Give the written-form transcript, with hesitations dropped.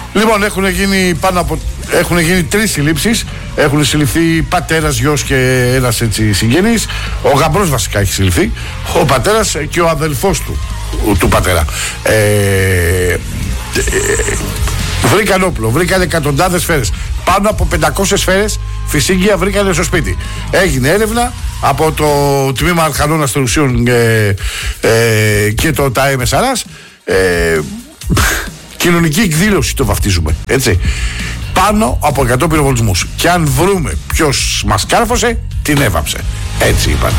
Λοιπόν, έχουν γίνει 3 συλλήψεις. Έχουν συλληφθεί πατέρας, γιος και ένας έτσι συγγενής. Ο γαμπρός βασικά έχει συλληφθεί. Ο πατέρας και ο αδελφός του πατέρα. Βρήκαν όπλο, βρήκαν εκατοντάδες σφαίρες. Πάνω από 500 σφαίρες φυσίγγια βρήκαν στο σπίτι. Έγινε έρευνα από το τμήμα Αρχανών Αστυνομικών και το ΤΑΕ Μεσαράς. Κοινωνική εκδήλωση το βαφτίζουμε, έτσι. Πάνω από 100 πυροβολισμούς. Και αν βρούμε ποιος μας κάρφωσε, την έβαψε. Έτσι είπαν.